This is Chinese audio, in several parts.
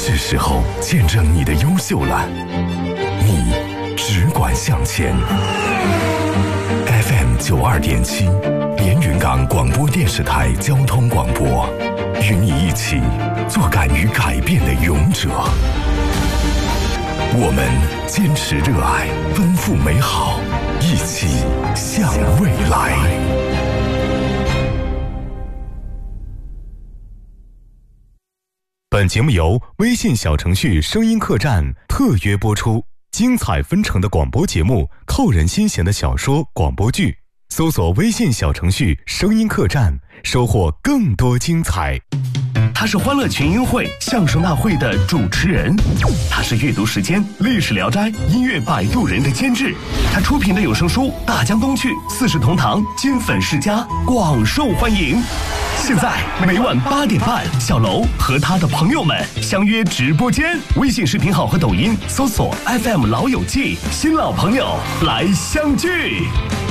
是时候见证你的优秀了。你只管向前。FM 92.7，连云港广播电视台交通广播，与你一起做敢于改变的勇者。我们坚持热爱，奔赴美好，一起向未来。本节目由微信小程序声音客栈特约播出，精彩纷呈的广播节目，扣人心弦的小说广播剧，搜索微信小程序声音客栈，收获更多精彩。 他是欢乐群英会相声大会的主持人，他是阅读时间历史聊斋音乐摆渡人的监制，他出品的有声书《大江东去》四世同堂金粉世家广受欢迎。现在每晚8点半，小楼和他的朋友们相约直播间，微信视频号和抖音搜索 FM 老友记，新老朋友来相聚。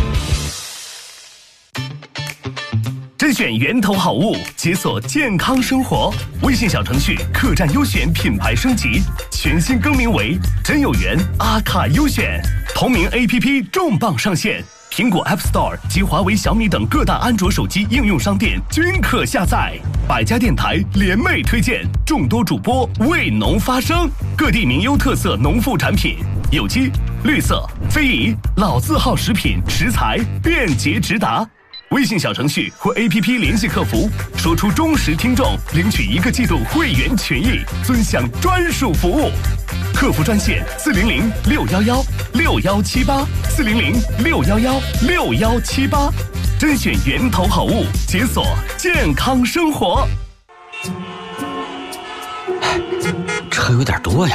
甄选源头好物，解锁健康生活。微信小程序客栈优选品牌升级，全新更名为真有缘阿卡优选。同名 APP 重磅上线，苹果 App Store 及华为、小米等各大安卓手机应用商店均可下载。百家电台联袂推荐，众多主播为农发声，各地名优特色农副产品，有机、绿色、非遗、老字号食品食材便捷直达。微信小程序或 APP 联系客服，说出忠实听众，领取1个季度会员权益，尊享专属服务。客服专线400-611-6178，400-611-6178，甄选源头好物，解锁健康生活。 车有点多呀，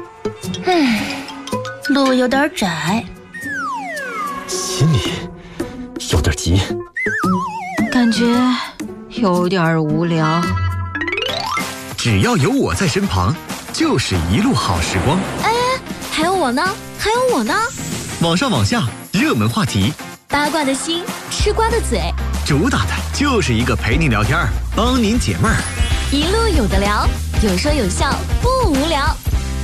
路有点窄， 心里有点急， 感觉有点无聊。 只要有我在身旁，就是一路好时光。 哎，还有我呢，还有我呢。 网上网下，热门话题， 八卦的心，吃瓜的嘴， 主打的就是一个陪您聊天，帮您解闷儿。 一路有的聊，有说有笑，不无聊。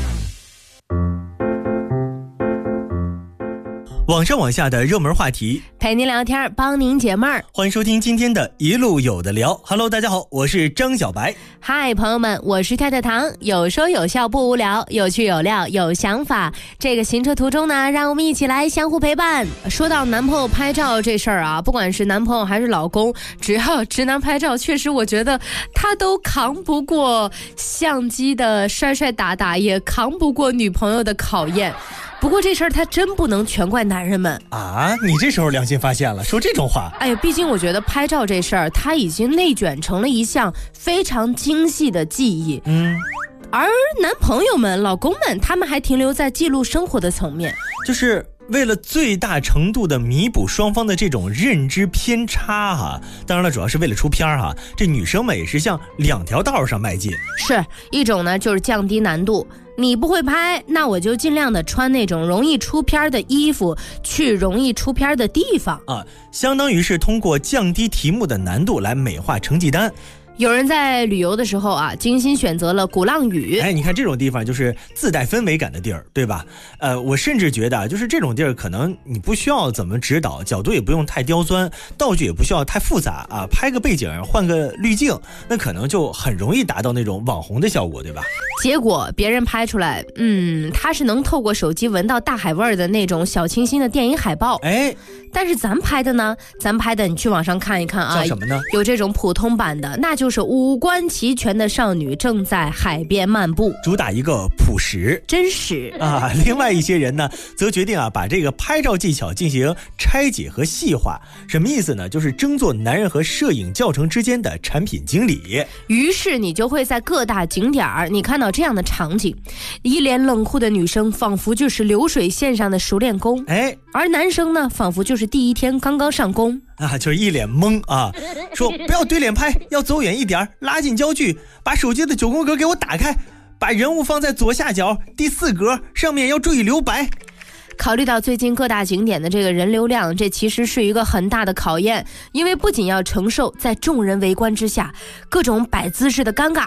网上网下的热门话题， 陪您聊天，帮您解闷儿。 欢迎收听今天的一路有的聊。Hello， 大家好，我是张小白。 嗨，朋友们，我是太太糖，有说有笑不无聊，有趣有料有想法。这个行车途中呢，让我们一起来相互陪伴。说到男朋友拍照这事儿啊，不管是男朋友还是老公，只要直男拍照，确实我觉得他都扛不过相机的帅帅打打，也扛不过女朋友的考验。不过这事儿他真不能全怪男人们啊！你这时候良心发现了，说这种话。 哎呀，毕竟我觉得拍照这事儿，它已经内卷成了一项非常精细的技艺。而男朋友们、老公们，他们还停留在记录生活的层面， 就是为了最大程度的弥补双方的这种认知偏差哈。当然了，主要是为了出片哈。这女生们也是向2条道上迈进。 是一种呢，就是降低难度。你不会拍，那我就尽量的穿那种容易出片的衣服，去容易出片的地方啊，相当于是通过降低题目的难度来美化成绩单。 有人在旅游的时候啊，精心选择了鼓浪屿。 哎，你看这种地方就是自带氛围感的地儿，对吧？我甚至觉得就是这种地儿，可能你不需要怎么指导，角度也不用太刁钻，道具也不需要太复杂啊，拍个背景，换个滤镜，那可能就很容易达到那种网红的效果，对吧？ 结果别人拍出来，他是能透过手机闻到大海味儿的那种小清新的电影海报。 哎， 但是咱拍的呢？咱拍的你去网上看一看啊， 叫什么呢？ 有这种普通版的，那就是五官齐全的少女正在海边漫步， 主打一个朴实真实啊。另外一些人呢，则决定把这个拍照技巧进行拆解和细化。什么意思呢？就是争做男人和摄影教程之间的产品经理。 于是你就会在各大景点你看到这样的场景，一脸冷酷的女生仿佛就是流水线上的熟练工，而男生呢，仿佛就是第一天刚刚上工啊，就是一脸懵啊，说不要对脸拍，要走远一点，拉近焦距，把手机的9宫格给我打开，把人物放在左下角第4格，上面要注意留白。 考虑到最近各大景点的这个人流量，这其实是一个很大的考验，因为不仅要承受在众人围观之下各种摆姿势的尴尬，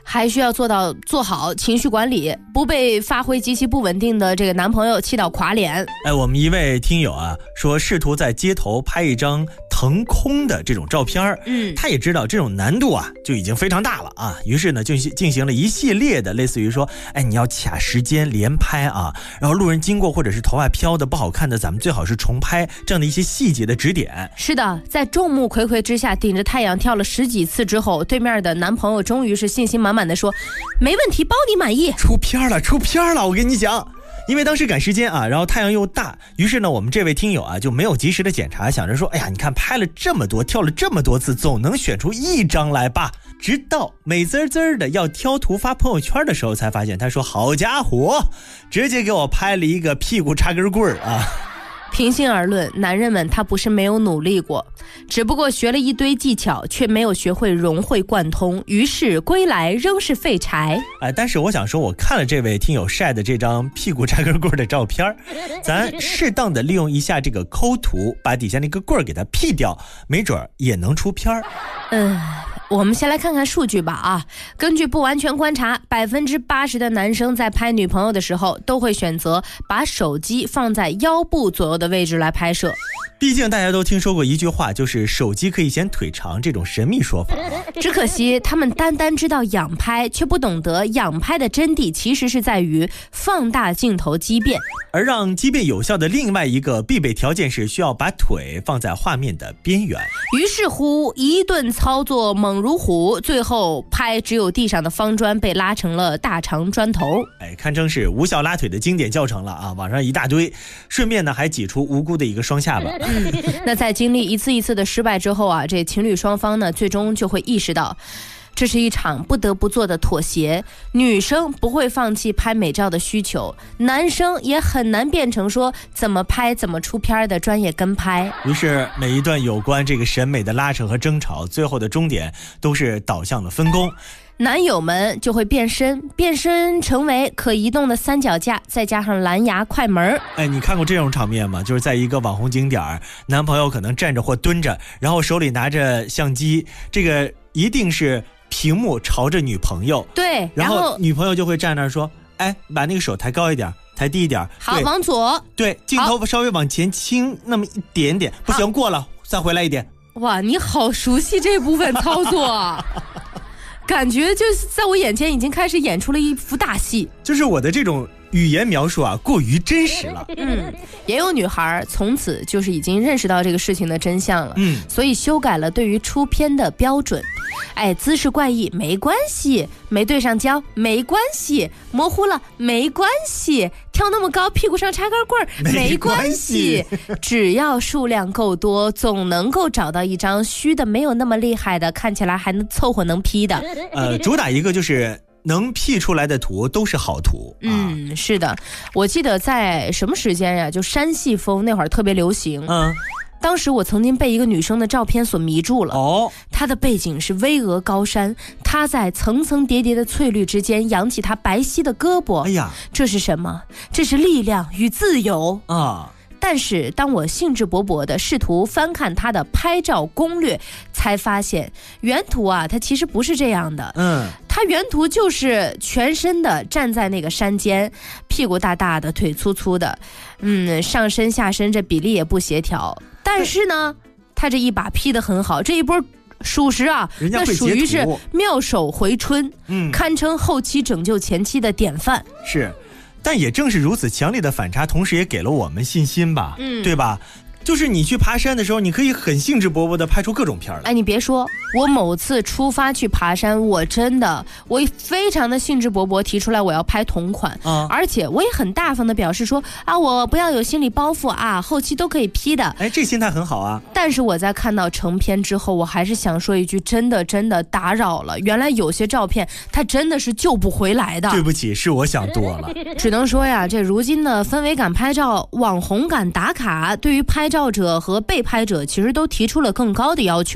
还需要做好情绪管理，不被发挥极其不稳定的这个男朋友气到垮脸。 我们一位听友啊说，试图在街头拍一张腾空的这种照片，他也知道这种难度啊就已经非常大了啊，于是呢就进行了一系列的类似于说，你要卡时间连拍啊，然后路人经过或者是头发飘的不好看的，咱们最好是重拍，这样的一些细节的指点。是的， 在众目睽睽之下顶着太阳跳了10几次之后，对面的男朋友终于是信心满满的说，没问题，包你满意。 出片了，我跟你讲。因为当时赶时间啊，然后太阳又大，于是呢我们这位听友啊就没有及时的检查，想着说，你看拍了这么多，跳了这么多次，总能选出一张来吧。直到美滋滋的要挑图发朋友圈的时候，才发现他说，好家伙，直接给我拍了一个屁股插根棍啊。 平心而论，男人们他不是没有努力过，只不过学了一堆技巧，却没有学会融会贯通，于是归来仍是废柴。 但是我想说，我看了这位听友晒的这张屁股插根棍的照片，咱适当的利用一下这个抠图，把底下那个棍给它 P 掉，没准也能出片。 我们先来看看数据吧啊！根据不完全观察，80%的男生在拍女朋友的时候，都会选择把手机放在腰部左右的位置来拍摄。 毕竟大家都听说过一句话，就是手机可以显腿长这种神秘说法。 只可惜他们单单知道仰拍，却不懂得仰拍的真谛其实是在于放大镜头畸变。 而让畸变有效的另外一个必备条件是需要把腿放在画面的边缘。 于是乎一顿操作猛如虎，最后拍只有地上的方砖被拉成了大长砖头。 堪称是无效拉腿的经典教程了啊！网上一大堆，顺便呢还挤出无辜的一个双下巴。 那在经历一次一次的失败之后啊，这情侣双方呢最终就会意识到，这是一场不得不做的妥协。女生不会放弃拍美照的需求，男生也很难变成说怎么拍怎么出片的专业跟拍。 于是每一段有关这个审美的拉扯和争吵，最后的终点都是导向了分工。 男友们就会变身成为可移动的三脚架，再加上蓝牙快门。 你看过这种场面吗？就是在一个网红景点，男朋友可能站着或蹲着，然后手里拿着相机，这个一定是屏幕朝着女朋友。 对， 然后女朋友就会站那儿说，把那个手抬高一点，抬低一点。 好，往左。 对，镜头稍微往前倾那么一点点，不行，过了，再回来一点。 哇，你好熟悉这部分操作。感觉就是在我眼前已经开始演出了一幅大戏， 就是我的这种语言描述啊过于真实了。 也有女孩从此就是已经认识到这个事情的真相了，所以修改了对于出片的标准。姿势怪异没关系，没对上焦没关系，模糊了没关系，跳那么高屁股上插根棍没关系，只要数量够多，总能够找到一张虚的没有那么厉害的，看起来还能凑合能 P 的。 主打一个就是能 P 出来的图都是好图。 是的，我记得在什么时间呀，就山系风那会儿特别流行。当时我曾经被一个女生的照片所迷住了。她的背景是巍峨高山，她在层层叠叠的翠绿之间扬起她白皙的胳膊。这是什么？这是力量与自由啊！但是当我兴致勃勃地试图翻看她的拍照攻略，才发现原图啊，它其实不是这样的。她原图就是全身的站在那个山间，屁股大大的，腿粗粗的，上身下身这比例也不协调。但是呢，她这一把 P 得很好，这一波属实啊，那属于是妙手回春，堪称后期拯救前期的典范。 是。但也正是如此强烈的反差，同时也给了我们信心吧，对吧？就是你去爬山的时候，你可以很兴致勃勃地拍出各种片来。 你别说，我某次出发去爬山，我非常的兴致勃勃提出来我要拍同款，而且我也很大方的表示说我不要有心理包袱啊，后期都可以 P 的。 这心态很好啊。 但是我在看到成片之后，我还是想说一句，真的打扰了。原来有些照片它真的是救不回来的。 对不起，是我想多了。 只能说呀，这如今的氛围感拍照、网红感打卡，对于拍照者和被拍者其实都提出了更高的要求。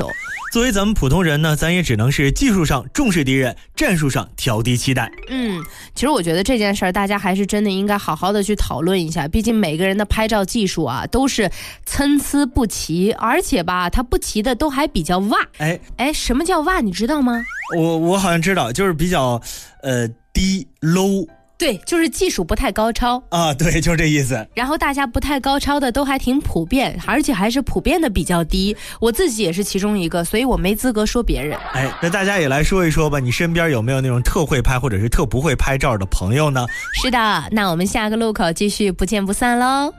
作为咱们普通人呢，咱也只能是技术上重视敌人，战术上调低期待。 其实我觉得这件事儿大家还是真的应该好好的去讨论一下，毕竟每个人的拍照技术啊都是参差不齐，而且吧它不齐的都还比较哇。什么叫哇你知道吗？ 我好像知道，就是比较低 low。 对，就是技术不太高超啊，对，就是这意思。 然后大家不太高超的都还挺普遍，而且还是普遍的比较低。我自己也是其中一个，所以我没资格说别人。 那大家也来说一说吧，你身边有没有那种特会拍或者是特不会拍照的朋友呢？ 是的，那我们下个路口继续不见不散喽。